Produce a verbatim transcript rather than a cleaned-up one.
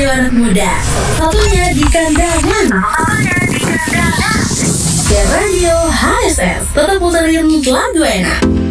radio anak muda. Satunya di kandang. Satunya di kandang. Ya radio H S S tetap puterin lagu enak.